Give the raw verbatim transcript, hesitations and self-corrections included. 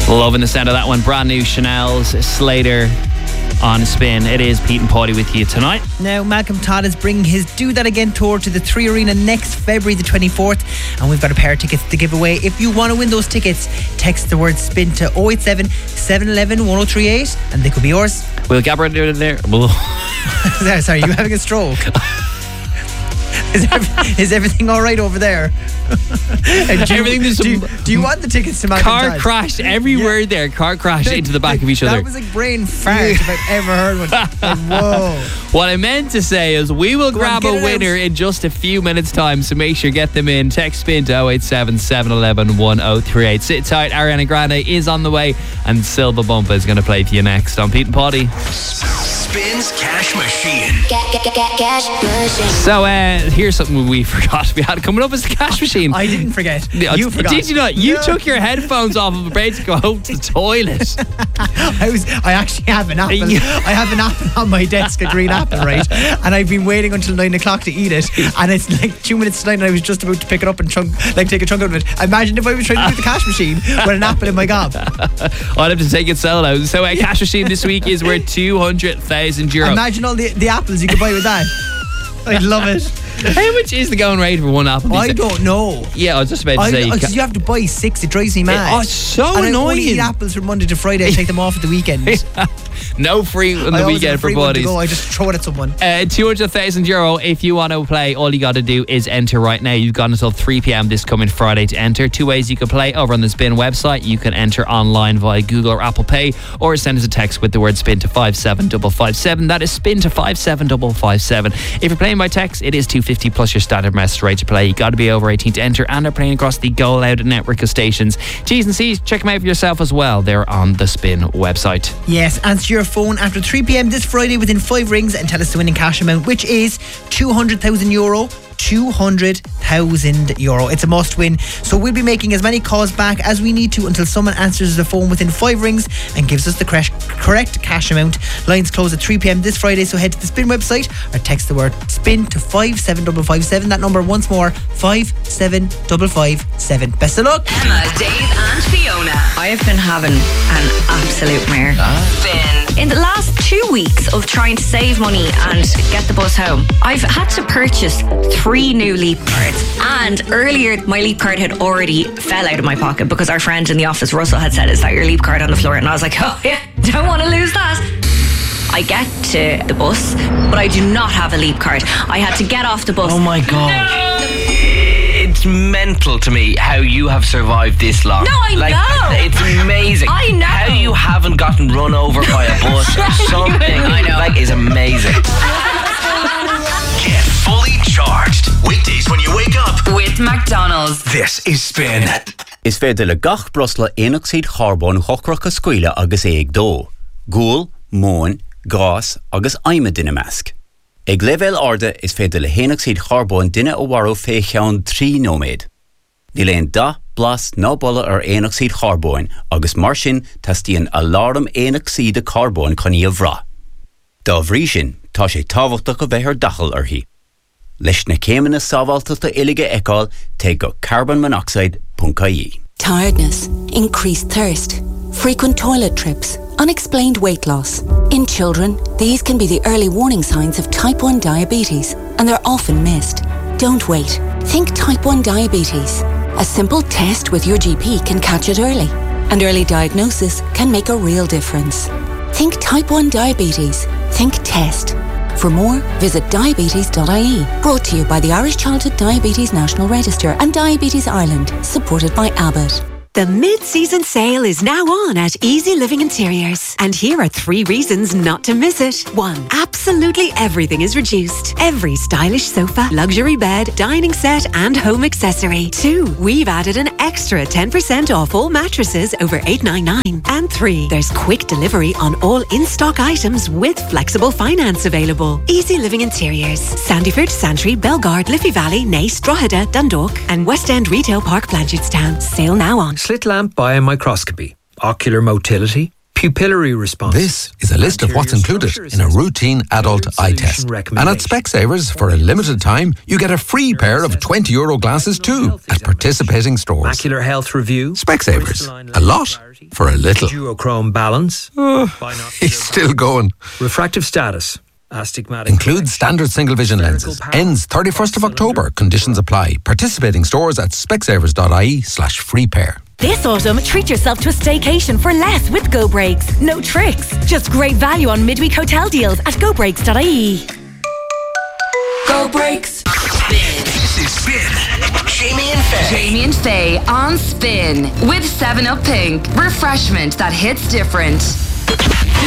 Loving the sound of that one. Brand new Chanel's Slater on Spin. It is Pete and Paulie with you tonight. Now, Malcolm Todd is bringing his Do That Again tour to the Three Arena next February the twenty-fourth, and we've got a pair of tickets to give away. If you want to win those tickets, text the word SPIN to oh eight seven, seven one one, one oh three eight and they could be yours. We'll get right there. Sorry, you having a stroke? Is, every, is everything all right over there? do, you, do, you, do you want the tickets to Malcolm Car Todd? crashed every Yeah. word there. Car crashed That- into the back that- of each other. That was a brain fart if I've ever heard one. Like, whoa. What I meant to say is we will Go on, grab get a it winner out. in just a few minutes time, so make sure you get them in. Text SPIN to oh eight seven, seven one one, one oh three eight. Sit tight, Ariana Grande is on the way and Silva Bumpa is going to play for you next on Pete and Poddy. Spins Cash Machine. Get, get, get, get, cash machine. So uh, here's something we forgot we had coming up as the cash machine. I didn't forget. Yeah, You forgot. Did you not? You No. took your headphones off of a break to go out to the toilet. I was. I actually have an apple. Yeah. I have an apple on my desk, a green apple, right? And I've been waiting until nine o'clock to eat it, and it's like two minutes to nine, and I was just about to pick it up and chunk, like take a chunk out of it. Imagine if I was trying to do the cash machine with an apple in my gob. I'd have to take it solo. So a cash machine this week is worth two hundred thousand euro. Imagine all the, the apples you could buy with that. I'd love it. How much is the going rate for one apple? I don't know. Yeah, I was just about to I, say. because you have to buy six. It drives me mad. Oh, it's so and I only annoying. eat apples from Monday to Friday. I take them off at the weekend. No free on I the always have weekend a for free one to buddies. go. I just throw it at someone. Uh, two hundred thousand euro if you want to play. All you got to do is enter right now. You've got until three p.m. this coming Friday to enter. Two ways you can play over on the Spin website. You can enter online via Google or Apple Pay, or send us a text with the word SPIN to five seven five five seven. That is SPIN to five seven five five seven. If you're playing by text, it is two fifty plus your standard message rate to play. You got to be over eighteen to enter, and are playing across the Go Loud network of stations. T's and C's, check them out for yourself as well. They're on the Spin website. Yes, answer your phone after three p.m. this Friday within five rings and tell us the winning cash amount, which is two hundred thousand euro. two hundred thousand euro. It's a must win. So we'll be making as many calls back as we need to until someone answers the phone within five rings and gives us the correct, correct cash amount. Lines close at three p.m. this Friday, so head to the Spin website or text the word SPIN to five seven five five seven. That number once more, five seven five five seven. Best of luck. Emma, Dave and Fiona. I have been having an absolute mare. Been in the last two weeks of trying to save money and get the bus home, I've had to purchase three new Leap cards. And earlier, my Leap card had already fell out of my pocket because our friend in the office, Russell, had said, "Is that your Leap card on the floor?" And I was like, "Oh yeah, don't want to lose that." I get to the bus, but I do not have a Leap card. I had to get off the bus. Oh my God. It's mental to me how you have survived this long. No, I like, know. It's amazing. I know. How you haven't gotten run over by a bus or something. I know. Like, is amazing. Get fully charged. Weekdays when you wake up. With McDonald's. This is Spin. Is féidir le gach brosla éoxid charbon chocrach a scuile agus éag dó. Gúil, móin, gás agus aime duine measc. Ag level arde is féidir le éoxid charbon duine ó waró fé cheann trí nóméid. Ní léon da blas ná bolla ar éoxid charbon agus mar sin tastíonn alarm éoxide carbon chuní a bhrá. Dá bhrí sin, tá sé tábhachtach go bheith ar dachal arthaí. Leis na céimena sábháilteachta uilige eicáil te go carbon monoxide dot I E. Tiredness, increased thirst, frequent toilet trips, unexplained weight loss. In children, these can be the early warning signs of type one diabetes, and they're often missed. Don't wait. Think type one diabetes. A simple test with your G P can catch it early, and early diagnosis can make a real difference. Think type one diabetes. Think test. For more, visit diabetes dot I E. Brought to you by the Irish Childhood Diabetes National Register and Diabetes Ireland, supported by Abbott. The mid-season sale is now on at Easy Living Interiors. And here are three reasons not to miss it. One, absolutely everything is reduced. Every stylish sofa, luxury bed, dining set and home accessory. Two, we've added an extra ten percent off all mattresses over eight ninety-nine. And three, there's quick delivery on all in-stock items with flexible finance available. Easy Living Interiors. Sandyford, Santry, Belgard, Liffey Valley, Naas, Drogheda, Dundalk and West End Retail Park, Blanchardstown. Sale now on. Slit lamp biomicroscopy, ocular motility, pupillary response. This is a list of what's included in a routine adult eye test. And at Specsavers, for a limited time, you get a free pair of twenty euro glasses too at participating stores. Macular health review. Specsavers. A lot for a little. Duochrome balance. Oh, he's still going. Refractive status. Astigmatic. Includes standard single vision lenses. Ends thirty-first of October. Conditions apply. Participating stores at specsavers.ie slash free pair. This autumn, treat yourself to a staycation for less with Go Breaks. No tricks, just great value on midweek hotel deals at go breaks dot I E. Go Breaks. Spin. This is Spin. Jamie and Faye. Jamie and Faye on Spin with seven up Pink. Refreshment that hits different.